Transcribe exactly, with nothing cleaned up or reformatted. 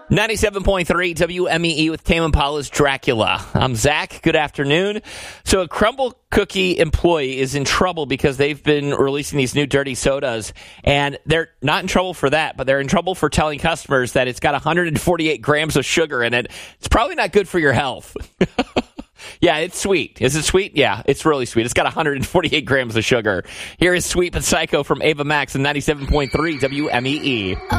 ninety-seven point three W M E E with Tame Impala's Dracula. I'm Zach. Good afternoon. So a Crumble Cookie employee is in trouble because they've been releasing these new dirty sodas, and they're not in trouble for that, but they're in trouble for telling customers that it's got one hundred forty-eight grams of sugar in it. It's probably not good for your health. Yeah, it's sweet. Is it sweet? Yeah, it's really sweet. It's got one hundred forty-eight grams of sugar. Here is Sweet But Psycho from Ava Max and ninety-seven point three W M E E.